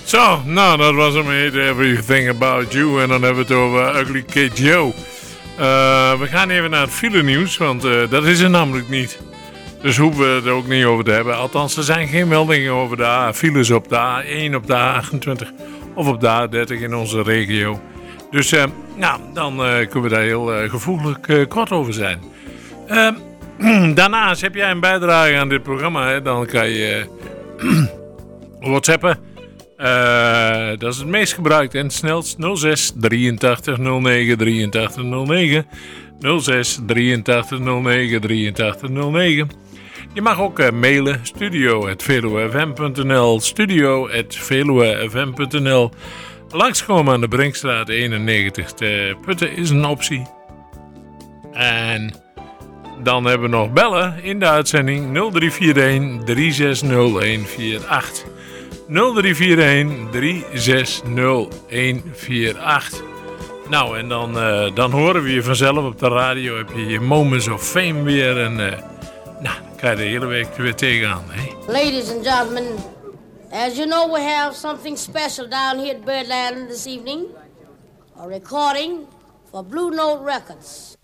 Zo, nou, dat was hem. Everything About You. En dan hebben we het over Ugly Kid Joe. We gaan even naar het file nieuws, want dat is er namelijk niet. Dus hoeven we het er ook niet over te hebben. Althans, er zijn geen meldingen over de files op de A1, op de A28 of op de A30 in onze regio. Dus nou, dan kunnen we daar heel gevoelig kort over zijn. Daarnaast heb jij een bijdrage aan dit programma. Hè? Dan kan je WhatsAppen. Dat is het meest gebruikt en het snelst. 06 83 09 83 09. 06 83 09 83 09. Je mag ook mailen. studio@veluwefm.nl. studio@veluwefm.nl. Langskomen aan de Brinkstraat 91 te Putten is een optie. En dan hebben we nog bellen in de uitzending 0341 360148. 0341 360148. Nou, en dan horen we je vanzelf op de radio. Heb je je Moments of Fame weer. En nou, dan kan je de hele week er weer tegenaan. Hè? Ladies and gentlemen, as you know, we have something special down here at Birdland this evening. A recording for Blue Note Records.